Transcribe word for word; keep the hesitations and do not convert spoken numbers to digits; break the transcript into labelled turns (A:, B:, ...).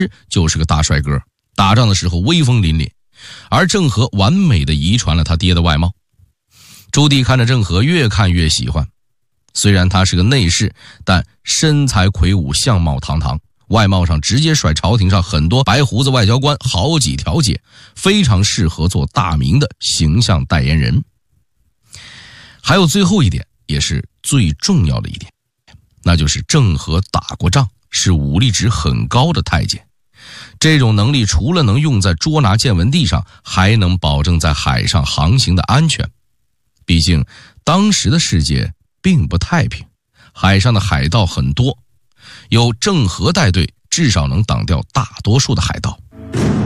A: 就是个大帅哥，打仗的时候威风凛凛，而郑和完美的遗传了他爹的外貌。朱棣看着郑和越看越喜欢，虽然他是个内侍，但身材魁梧，相貌堂堂，外貌上直接甩朝廷上很多白胡子外交官好几条街，非常适合做大明的形象代言人。还有最后一点，也是最重要的一点，那就是郑和打过仗，是武力值很高的太监。这种能力除了能用在捉拿建文帝上，还能保证在海上航行的安全。毕竟当时的世界并不太平，海上的海盗很多，有郑和带队，至少能挡掉大多数的海盗。